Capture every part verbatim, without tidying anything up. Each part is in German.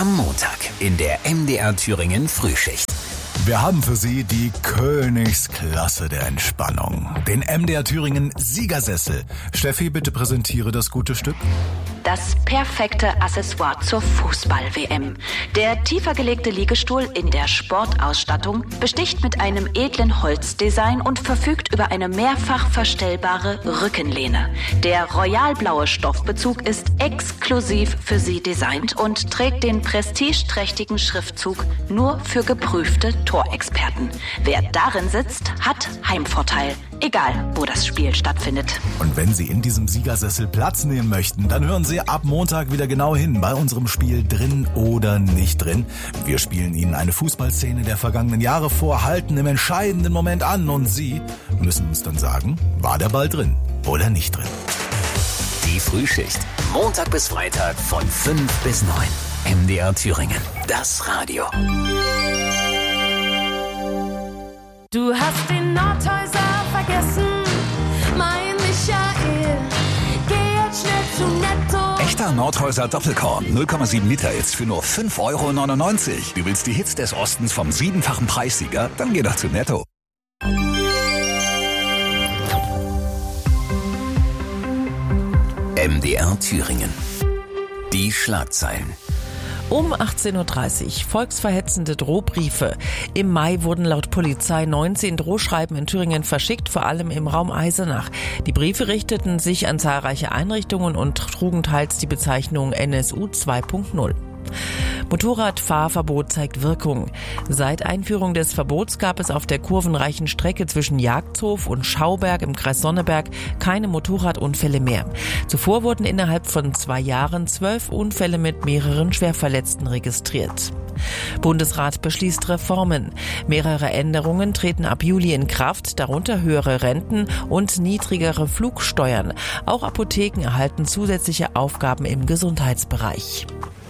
Am Montag in der M D R Thüringen Frühschicht. Wir haben für Sie die Königsklasse der Entspannung. Den M D R Thüringen Siegersessel. Steffi, bitte präsentiere das gute Stück. Das perfekte Accessoire zur Fußball-W M. Der tiefer gelegte Liegestuhl in der Sportausstattung besticht mit einem edlen Holzdesign und verfügt über eine mehrfach verstellbare Rückenlehne. Der royalblaue Stoffbezug ist exklusiv für Sie designt und trägt den prestigeträchtigen Schriftzug nur für geprüfte Torexperten. Wer darin sitzt, hat Heimvorteil. Egal, wo das Spiel stattfindet. Und wenn Sie in diesem Siegersessel Platz nehmen möchten, dann hören Sie ab Montag wieder genau hin bei unserem Spiel Drin oder nicht drin. Wir spielen Ihnen eine Fußballszene der vergangenen Jahre vor, halten im entscheidenden Moment an und Sie müssen uns dann sagen, war der Ball drin oder nicht drin. Die Frühschicht. Montag bis Freitag von fünf bis neun. M D R Thüringen. Das Radio. Du hast den Nordhäuser vergessen, mein Michael. Geh jetzt schnell zu Netto. Echter Nordhäuser Doppelkorn, null Komma sieben Liter jetzt für nur fünf Euro neunundneunzig. Du willst die Hits des Ostens vom siebenfachen Preissieger? Dann geh doch zu Netto. M D R Thüringen. Die Schlagzeilen. Um achtzehn Uhr dreißig volksverhetzende Drohbriefe. Im Mai wurden laut Polizei neunzehn Drohschreiben in Thüringen verschickt, vor allem im Raum Eisenach. Die Briefe richteten sich an zahlreiche Einrichtungen und trugen teils die Bezeichnung N S U zwei Punkt null. Motorradfahrverbot zeigt Wirkung. Seit Einführung des Verbots gab es auf der kurvenreichen Strecke zwischen Jagdhof und Schauberg im Kreis Sonneberg keine Motorradunfälle mehr. Zuvor wurden innerhalb von zwei Jahren zwölf Unfälle mit mehreren Schwerverletzten registriert. Bundesrat beschließt Reformen. Mehrere Änderungen treten ab Juli in Kraft, darunter höhere Renten und niedrigere Flugsteuern. Auch Apotheken erhalten zusätzliche Aufgaben im Gesundheitsbereich.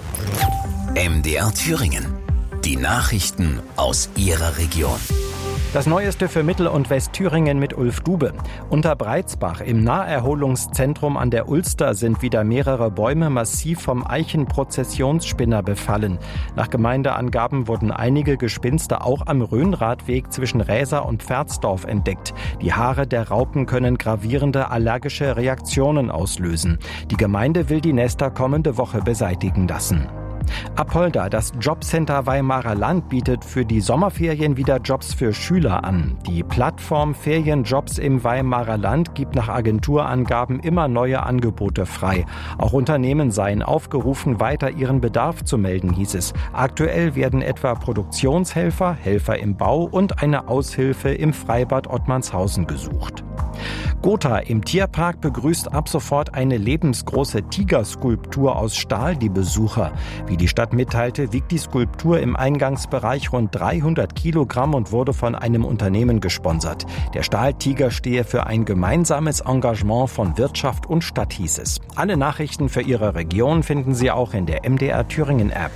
M D R Thüringen. Die Nachrichten aus Ihrer Region. Das Neueste für Mittel- und Westthüringen mit Ulf Dube. Unter Breitsbach im Naherholungszentrum an der Ulster sind wieder mehrere Bäume massiv vom Eichenprozessionsspinner befallen. Nach Gemeindeangaben wurden einige Gespinste auch am Rhönradweg zwischen Räsa und Pferdsdorf entdeckt. Die Haare der Raupen können gravierende allergische Reaktionen auslösen. Die Gemeinde will die Nester kommende Woche beseitigen lassen. Apolda, das Jobcenter Weimarer Land, bietet für die Sommerferien wieder Jobs für Schüler an. Die Plattform Ferienjobs im Weimarer Land gibt nach Agenturangaben immer neue Angebote frei. Auch Unternehmen seien aufgerufen, weiter ihren Bedarf zu melden, hieß es. Aktuell werden etwa Produktionshelfer, Helfer im Bau und eine Aushilfe im Freibad Ottmannshausen gesucht. Gotha im Tierpark begrüßt ab sofort eine lebensgroße Tigerskulptur aus Stahl die Besucher. Wie die Stadt mitteilte, wiegt die Skulptur im Eingangsbereich rund dreihundert Kilogramm und wurde von einem Unternehmen gesponsert. Der Stahltiger stehe für ein gemeinsames Engagement von Wirtschaft und Stadt, hieß es. Alle Nachrichten für Ihre Region finden Sie auch in der M D R Thüringen App.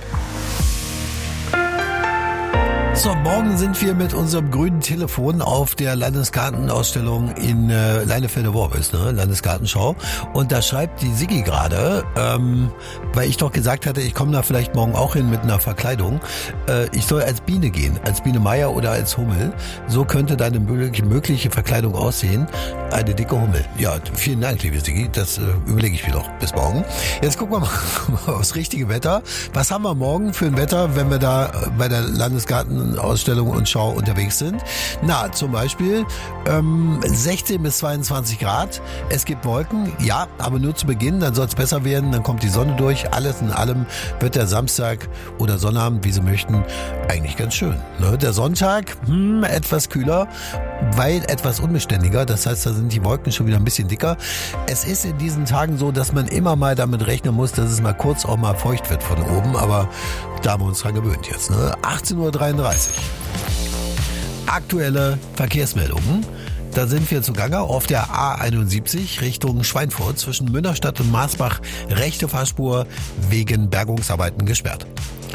So, morgen sind wir mit unserem grünen Telefon auf der Landesgartenausstellung in äh, Leinefelde-Worbis, ne? Landesgartenschau. Und da schreibt die Siggi gerade, ähm, weil ich doch gesagt hatte, ich komme da vielleicht morgen auch hin mit einer Verkleidung. Äh, ich soll als Biene gehen, als Biene Meier oder als Hummel. So könnte deine mögliche Verkleidung aussehen. Eine dicke Hummel. Ja, vielen Dank, liebe Siggi. Das äh, überlege ich mir noch. Bis morgen. Jetzt gucken wir mal aufs richtige Wetter. Was haben wir morgen für ein Wetter, wenn wir da bei der Landesgarten Ausstellung und Schau unterwegs sind? Na, zum Beispiel ähm, sechzehn bis zweiundzwanzig Grad. Es gibt Wolken, ja, aber nur zu Beginn, dann soll es besser werden, dann kommt die Sonne durch. Alles in allem wird der Samstag oder Sonnabend, wie Sie möchten, eigentlich ganz schön. Ne? Der Sonntag, hm, etwas kühler, weil etwas unbeständiger. Das heißt, da sind die Wolken schon wieder ein bisschen dicker. Es ist in diesen Tagen so, dass man immer mal damit rechnen muss, dass es mal kurz auch mal feucht wird von oben, aber da haben wir uns dran gewöhnt jetzt. Ne? achtzehn Uhr dreiunddreißig. Aktuelle Verkehrsmeldungen. Da sind wir zugange auf der A einundsiebzig Richtung Schweinfurt zwischen Münnerstadt und Marsbach. Rechte Fahrspur wegen Bergungsarbeiten gesperrt.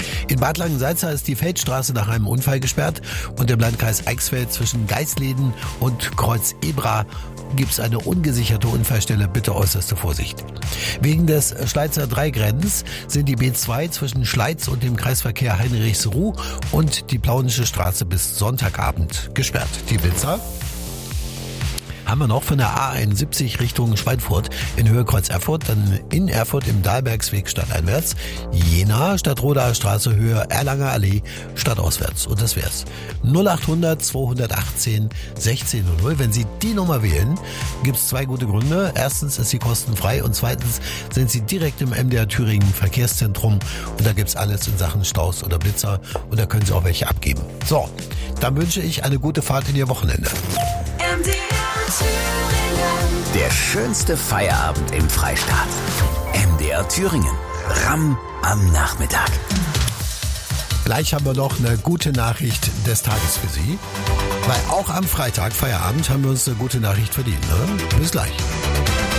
In Bad Langensalza ist die Feldstraße nach einem Unfall gesperrt und im Landkreis Eichsfeld zwischen Geisleden und Kreuz Ebra gibt es eine ungesicherte Unfallstelle. Bitte äußerste Vorsicht. Wegen des Schleizer Dreigrens sind die B zwei zwischen Schleiz und dem Kreisverkehr Heinrichsruh und die Plaunische Straße bis Sonntagabend gesperrt. Die Blitzer haben wir noch von der A einundsiebzig Richtung Schweinfurt in Höhe Kreuz Erfurt, dann in Erfurt im Dahlbergsweg stadteinwärts, Jena, Stadtrodaer Straße, Höhe Erlanger Allee, stadtauswärts. Und das wär's. null achthundert zweihundertachtzehn sechzehn null null. Wenn Sie die Nummer wählen, gibt's zwei gute Gründe. Erstens ist sie kostenfrei und zweitens sind Sie direkt im M D R Thüringen Verkehrszentrum und da gibt's alles in Sachen Staus oder Blitzer und da können Sie auch welche abgeben. So, dann wünsche ich eine gute Fahrt in Ihr Wochenende. M D R Thüringen. Der schönste Feierabend im Freistaat. M D R Thüringen. Ramm am Nachmittag. Gleich haben wir noch eine gute Nachricht des Tages für Sie. Weil auch am Freitag, Feierabend, haben wir uns eine gute Nachricht verdient. Ne? Bis gleich.